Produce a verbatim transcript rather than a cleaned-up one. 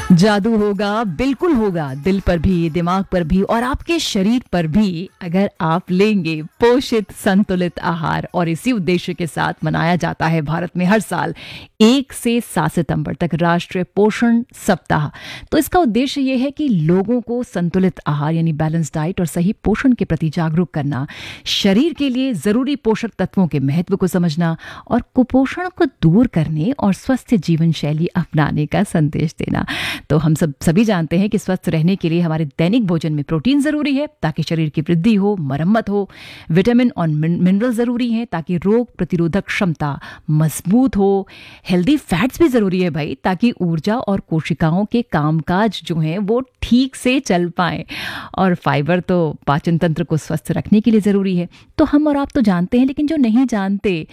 जादू होगा, बिल्कुल होगा, दिल पर भी, दिमाग पर भी और आपके शरीर पर भी, अगर आप लेंगे पोषित संतुलित आहार। और इसी उद्देश्य के साथ मनाया जाता है भारत में हर साल एक से सात सितंबर तक राष्ट्रीय पोषण सप्ताह। तो इसका उद्देश्य ये है कि लोगों को संतुलित आहार यानी बैलेंस डाइट और सही पोषण के प्रति जागरूक करना, शरीर के लिए जरूरी पोषक तत्वों के महत्व को समझना और कुपोषण को दूर करने और स्वस्थ जीवन शैली अपनाने का संदेश देना। तो हम सब सभी जानते हैं कि स्वस्थ रहने के लिए हमारे दैनिक भोजन में प्रोटीन जरूरी है ताकि शरीर की वृद्धि हो, मरम्मत हो। विटामिन और मिनरल जरूरी हैं ताकि रोग प्रतिरोधक क्षमता मजबूत हो। हेल्दी फैट्स भी जरूरी है भाई, ताकि ऊर्जा और कोशिकाओं के कामकाज जो हैं वो ठीक से चल पाएं। और फाइबर तो पाचन तंत्र को स्वस्थ रखने के लिए जरूरी है। तो हम और आप तो जानते हैं, लेकिन जो नहीं जानते